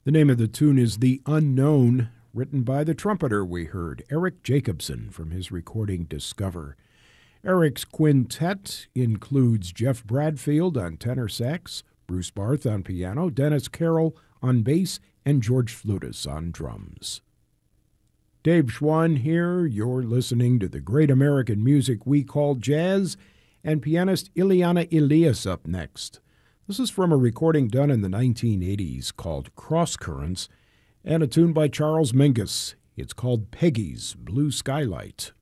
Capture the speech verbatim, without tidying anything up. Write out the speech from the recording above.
The name of the tune is The Unknown, written by the trumpeter we heard, Eric Jacobson, from his recording Discover. Eric's quintet includes Jeff Bradfield on tenor sax, Bruce Barth on piano, Dennis Carroll on bass, and George Flutis on drums. Dave Schwann here. You're listening to the great American music we call jazz, and pianist Ileana Elias up next. This is from a recording done in the nineteen eighties called Cross Currents, and a tune by Charles Mingus. It's called Peggy's Blue Skylight.